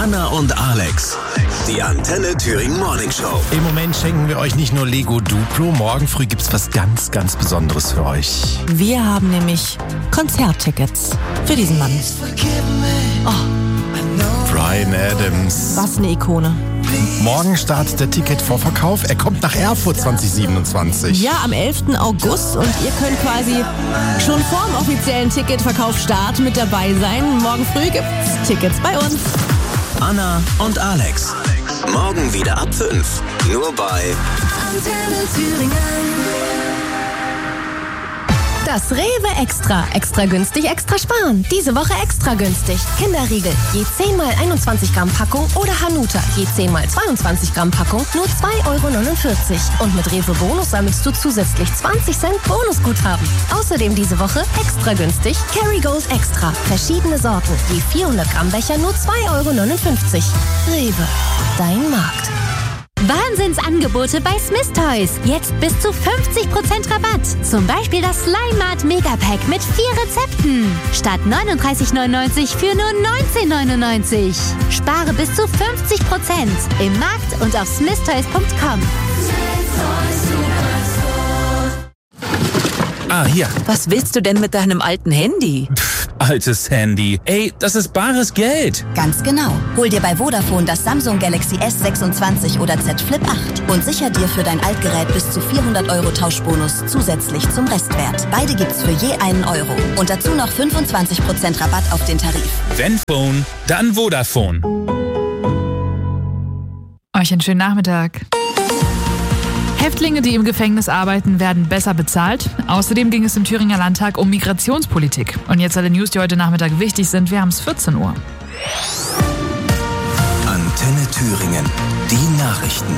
Anna und Alex, die Antenne Thüringen Morning Show. Im Moment schenken wir euch nicht nur Lego Duplo, morgen früh gibt's was ganz, ganz Besonderes für euch. Wir haben nämlich Konzerttickets für diesen Mann. Oh, Bryan Adams. was eine Ikone. Morgen startet der Ticketvorverkauf. Er kommt nach Erfurt 2027. Ja, am 11. August und ihr könnt quasi schon vorm offiziellen Ticketverkaufsstart mit dabei sein. Morgen früh gibt's Tickets bei uns. Anna und Alex. Morgen wieder ab 5. Nur bei Antenne Thüringen. Das Rewe Extra. Extra günstig, extra sparen. Diese Woche extra günstig. Kinderriegel, je 10 mal 21 Gramm Packung oder Hanuta, je 10 mal 22 Gramm Packung, nur 2,49 €. Und mit Rewe Bonus sammelst du zusätzlich 20 Cent Bonusguthaben. Außerdem diese Woche extra günstig Kerrygold Extra. Verschiedene Sorten, je 400 Gramm Becher, nur 2,59 €. Rewe, dein Markt. Wahnsinnsangebote bei Smith Toys. Jetzt bis zu 50% Rabatt. Zum Beispiel das Slime Mart Megapack mit 4 Rezepten. Statt 39,99 für nur 19,99. Spare bis zu 50% im Markt und auf smithtoys.com. Ah, hier. Was willst du denn mit deinem alten Handy? Altes Handy. Ey, das ist bares Geld. Ganz genau. Hol dir bei Vodafone das Samsung Galaxy S26 oder Z Flip 8 und sicher dir für dein Altgerät bis zu 400 € Tauschbonus zusätzlich zum Restwert. Beide gibt's für je einen Euro. Und dazu noch 25% Rabatt auf den Tarif. Wenn Phone, dann Vodafone. Euch einen schönen Nachmittag. Häftlinge, die im Gefängnis arbeiten, werden besser bezahlt. Außerdem ging es im Thüringer Landtag um Migrationspolitik. Und jetzt alle News, die heute Nachmittag wichtig sind. Wir haben es 14 Uhr. Antenne Thüringen. Die Nachrichten.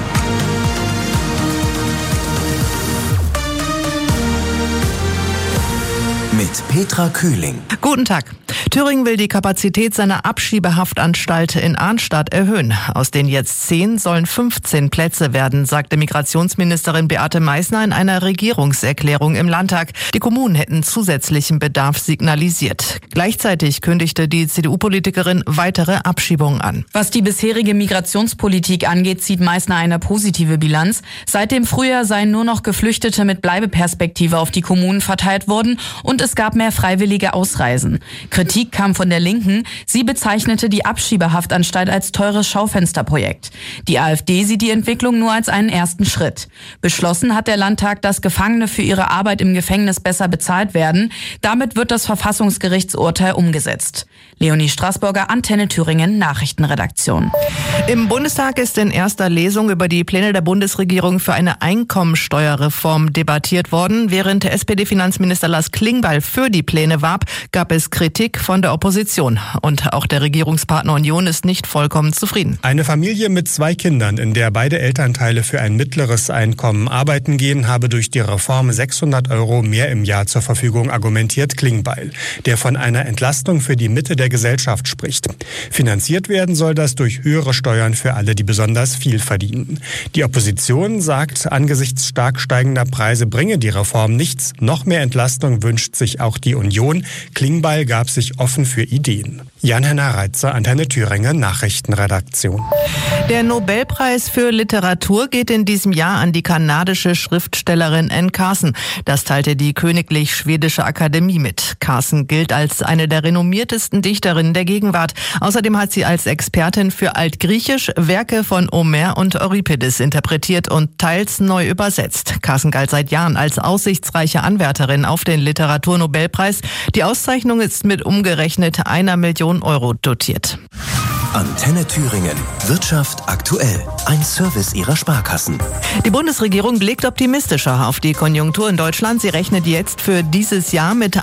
Mit Petra Kühling. Guten Tag. Thüringen will die Kapazität seiner Abschiebehaftanstalt in Arnstadt erhöhen. Aus den jetzt 10 sollen 15 Plätze werden, sagte Migrationsministerin Beate Meißner in einer Regierungserklärung im Landtag. Die Kommunen hätten zusätzlichen Bedarf signalisiert. Gleichzeitig kündigte die CDU-Politikerin weitere Abschiebungen an. Was die bisherige Migrationspolitik angeht, zieht Meißner eine positive Bilanz. Seit dem Frühjahr seien nur noch Geflüchtete mit Bleibeperspektive auf die Kommunen verteilt worden und es gab mehr freiwillige Ausreisen. Kritik kam von der Linken. Sie bezeichnete die Abschiebehaftanstalt als teures Schaufensterprojekt. Die AfD sieht die Entwicklung nur als einen ersten Schritt. Beschlossen hat der Landtag, dass Gefangene für ihre Arbeit im Gefängnis besser bezahlt werden. Damit wird das Verfassungsgerichtsurteil umgesetzt. Leonie Straßburger, Antenne Thüringen, Nachrichtenredaktion. Im Bundestag ist in erster Lesung über die Pläne der Bundesregierung für eine Einkommensteuerreform debattiert worden. Während der SPD-Finanzminister Lars Klingbeil für die Pläne warb, gab es Kritik von der Opposition. Und auch der Regierungspartner Union ist nicht vollkommen zufrieden. Eine Familie mit 2 Kindern, in der beide Elternteile für ein mittleres Einkommen arbeiten gehen, habe durch die Reform 600 € mehr im Jahr zur Verfügung, argumentiert Klingbeil, der von einer Entlastung für die Mitte der Gesellschaft spricht. Finanziert werden soll das durch höhere Steuern für alle, die besonders viel verdienen. Die Opposition sagt, angesichts stark steigender Preise bringe die Reform nichts. Noch mehr Entlastung wünscht sich auch die Union. Klingbeil gab sich offen für Ideen. Jan-Henner Reitzer, Antenne Thüringen, Nachrichtenredaktion. Der Nobelpreis für Literatur geht in diesem Jahr an die kanadische Schriftstellerin Anne Carson. Das teilte die Königlich Schwedische Akademie mit. Carson gilt als eine der renommiertesten Dichterinnen der Gegenwart. Außerdem hat sie als Expertin für Altgriechisch Werke von Homer und Euripides interpretiert und teils neu übersetzt. Carson galt seit Jahren als aussichtsreiche Anwärterin auf den Literaturnobelpreis. Die Auszeichnung ist mit umgerechnet 1 Million € dotiert. Antenne Thüringen. Wirtschaft aktuell. Ein Service ihrer Sparkassen. Die Bundesregierung blickt optimistischer auf die Konjunktur in Deutschland. Sie rechnet jetzt für dieses Jahr mit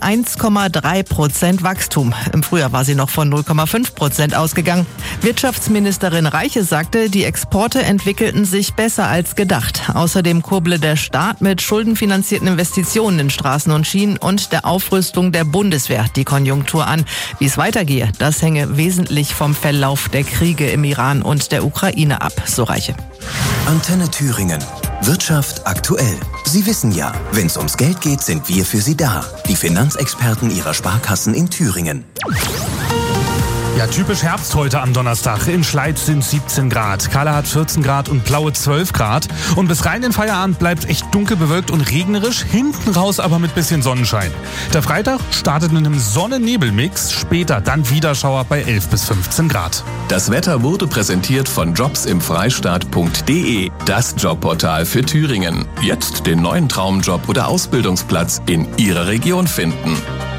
1,3% Wachstum. Im Frühjahr war sie noch von 0,5% ausgegangen. Wirtschaftsministerin Reiche sagte, die Exporte entwickelten sich besser als gedacht. Außerdem kurble der Staat mit schuldenfinanzierten Investitionen in Straßen und Schienen und der Aufrüstung der Bundeswehr die Konjunktur an. Wie es weitergehe, das hänge wesentlich vom Verlauf der Kriege im Iran und der Ukraine ab, so Reiche. Antenne Thüringen. Wirtschaft aktuell. Sie wissen ja, wenn es ums Geld geht, sind wir für Sie da. Die Finanzexperten Ihrer Sparkassen in Thüringen. Ja, typisch Herbst heute am Donnerstag. In Schleiz sind 17 Grad, Kahla hat 14 Grad und Plaue 12 Grad. Und bis rein in den Feierabend bleibt echt dunkel bewölkt und regnerisch, hinten raus aber mit bisschen Sonnenschein. Der Freitag startet mit einem Sonne-Nebel-Mix, später dann Wiederschauer bei 11 bis 15 Grad. Das Wetter wurde präsentiert von jobsimfreistaat.de, das Jobportal für Thüringen. Jetzt den neuen Traumjob oder Ausbildungsplatz in Ihrer Region finden.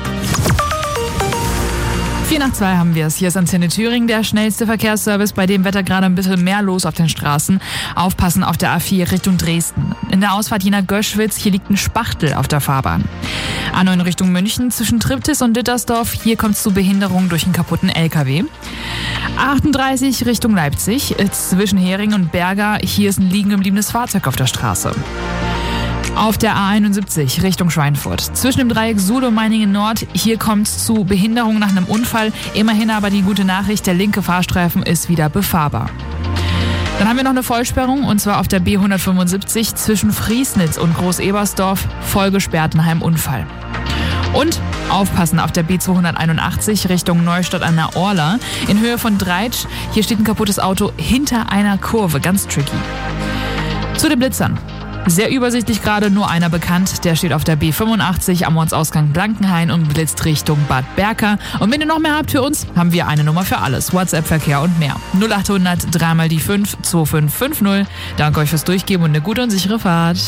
4:02 haben wir es. Hier ist Antenne Thüringen, der schnellste Verkehrsservice, bei dem Wetter gerade ein bisschen mehr los auf den Straßen. Aufpassen auf der A4 Richtung Dresden. In der Ausfahrt Jena-Göschwitz, hier liegt ein Spachtel auf der Fahrbahn. A9 Richtung München zwischen Triptis und Dittersdorf, hier kommt es zu Behinderungen durch einen kaputten LKW. 38 Richtung Leipzig, zwischen Hering und Berger, hier ist ein liegen gebliebenes Fahrzeug auf der Straße. Auf der A71 Richtung Schweinfurt. Zwischen dem Dreieck Suhl-Meiningen Nord, hier kommt es zu Behinderungen nach einem Unfall. Immerhin aber die gute Nachricht, der linke Fahrstreifen ist wieder befahrbar. Dann haben wir noch eine Vollsperrung, und zwar auf der B175 zwischen Friesnitz und Groß-Ebersdorf, voll gesperrt nach einem Unfall. Und aufpassen auf der B281 Richtung Neustadt an der Orla in Höhe von Dreitsch. Hier steht ein kaputtes Auto hinter einer Kurve, ganz tricky. Zu den Blitzern. Sehr übersichtlich gerade, nur einer bekannt. Der steht auf der B85 am Ortsausgang Blankenhain und blitzt Richtung Bad Berka. Und wenn ihr noch mehr habt für uns, haben wir eine Nummer für alles. WhatsApp-Verkehr und mehr. 0800 3 die 5 2550. Danke euch fürs Durchgeben und eine gute und sichere Fahrt.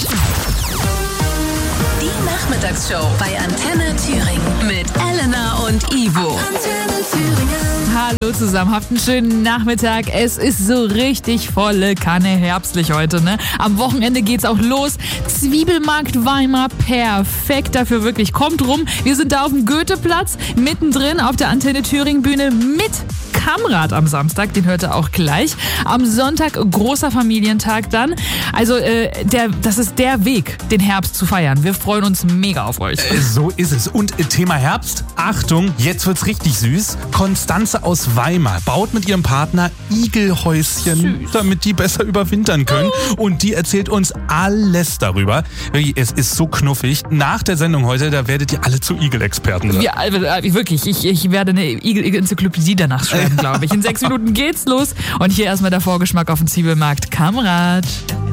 Die Nachmittagsshow bei Antenne Thüringen mit Elena und Ivo. Antenne Thüringen. Hallo zusammen, habt einen schönen Nachmittag. Es ist so richtig volle Kanne herbstlich heute, ne? Am Wochenende geht's auch los. Zwiebelmarkt Weimar, perfekt dafür wirklich. Kommt rum, wir sind da auf dem Goetheplatz, mittendrin auf der Antenne Thüringen Bühne mit Kammrad am Samstag, den hört ihr auch gleich. Am Sonntag großer Familientag dann. Also das ist der Weg, den Herbst zu feiern. Wir freuen uns mega auf euch. So ist es. Und Thema Herbst, Achtung, jetzt wird's richtig süß. Konstanze aus Weimar baut mit ihrem Partner Igelhäuschen, damit die besser überwintern können. Und die erzählt uns alles darüber. Es ist so knuffig. Nach der Sendung heute, da werdet ihr alle zu Igelexperten. Ja, wirklich. Ich werde eine Igel-Enzyklopädie danach schreiben, glaube ich. In 6 Minuten geht's los. Und hier erstmal der Vorgeschmack auf den Zwiebelmarkt. Kammrad.